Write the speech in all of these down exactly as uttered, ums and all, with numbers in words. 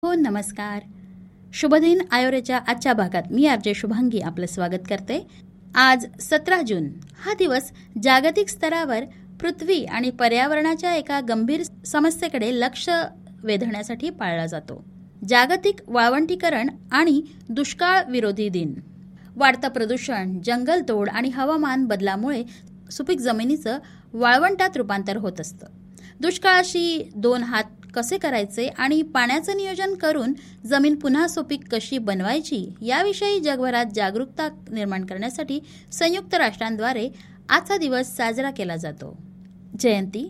हो नमस्कार. शुभदिन आयोरेच्या आजच्या भागात मी आरजे शुभांगी आपलं स्वागत करते. आज सतरा जून हा दिवस जागतिक स्तरावर पृथ्वी आणि पर्यावरणाच्या एका गंभीर समस्येकडे लक्ष वेधण्यासाठी पाळला जातो. जागतिक वाळवंटीकरण आणि दुष्काळ विरोधी दिन. वाढतं प्रदूषण, जंगलतोड आणि हवामान बदलामुळे सुपीक जमिनीचं वाळवंटात रूपांतर होत असतं. दुष्काळाशी दोन हात कसे करायचे आणि पाण्याचं नियोजन करून जमीन पुन्हा सुपीक कशी बनवायची याविषयी जगभरात जागरूकता निर्माण करण्यासाठी संयुक्त राष्ट्रांद्वारे आजचा दिवस साजरा केला जातो. जयंती.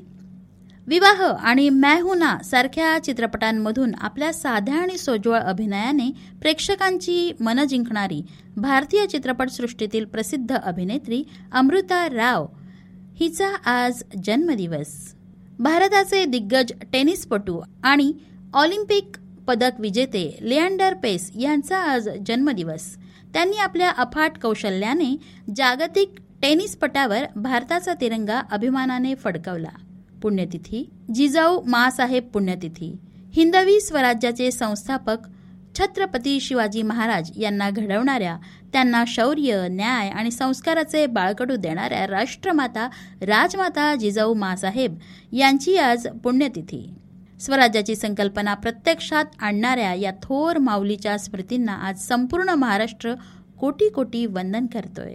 विवाह आणि मैं हूं ना सारख्या चित्रपटांमधून आपल्या साध्या आणि सोज्वळ अभिनयाने प्रेक्षकांची मनं जिंकणारी भारतीय चित्रपटसृष्टीतील प्रसिद्ध अभिनेत्री अमृता राव हिचा आज जन्मदिवस. भारताचे दिग्गज टेनिसपटू आणि ऑलिम्पिक पदक विजेते लिएंडर पेस यांचा आज जन्मदिवस. त्यांनी आपल्या अफाट कौशल्याने जागतिक टेनिसपटावर भारताचा तिरंगा अभिमानाने फडकवला. पुण्यतिथी. जिजाऊ माँसाहेब पुण्यतिथी. हिंदवी स्वराज्याचे संस्थापक छत्रपती शिवाजी महाराज यांना घडवणाऱ्या, त्यांना शौर्य, न्याय आणि संस्काराचे बाळकडू देणाऱ्या राष्ट्रमाता राजमाता जिजाऊ माँसाहेब यांची आज पुण्यतिथी. स्वराज्याची संकल्पना प्रत्यक्षात आणणाऱ्या या थोर माऊलीच्या स्मृतींना आज संपूर्ण महाराष्ट्र कोटी कोटी वंदन करतोय.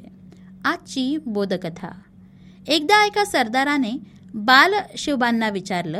आजची बोधकथा. एकदा एका सरदाराने बाल शिवबांना विचारलं,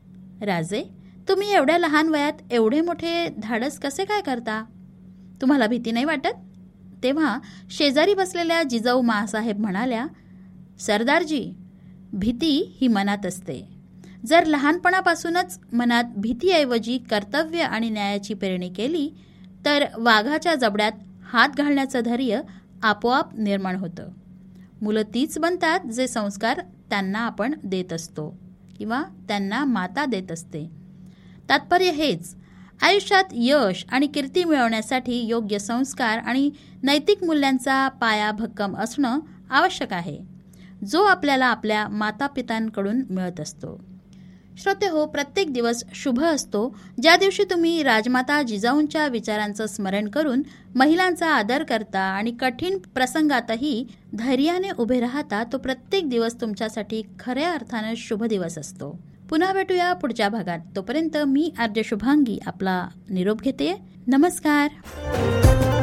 राजे, तुम्ही एवढ्या लहान वयात एवढे मोठे धाडस कसे काय करता? तुम्हाला भीती नाही वाटत? तेव्हा शेजारी बसलेल्या जिजाऊ माँसाहेब म्हणाल्या, सरदारजी, भीती ही मनात असते. जर लहानपणापासूनच मनात भीतीऐवजी कर्तव्य आणि न्यायाची पेरणी केली तर वाघाच्या जबड्यात हात घालण्याचं धैर्य आपोआप निर्माण होतं. मुलं तीच बनतात जे संस्कार त्यांना आपण देत असतो किंवा त्यांना माता देत असते. तात्पर्य हेच, आयुष्यात यश आणि कीर्ती मिळवण्यासाठी योग्य संस्कार आणि नैतिक मूल्यांचा पाया भक्कम असणं आवश्यक आहे, जो आपल्याला आपल्या मातापित्यांकडून मिळत असतो. श्रोतेहो, प्रत्येक दिवस शुभ असतो ज्या दिवशी तुम्ही राजमाता जिजाऊंच्या विचारांचं स्मरण करून महिलांचा आदर करता आणि कठीण प्रसंगातही धैर्याने उभे राहता. तो प्रत्येक दिवस तुमच्यासाठी खऱ्या अर्थानं शुभ दिवस असतो. पुन्हा भेटूया पुढच्या भागात. तोपर्यंत मी आरजे शुभांगी आपला निरोप घेते. नमस्कार.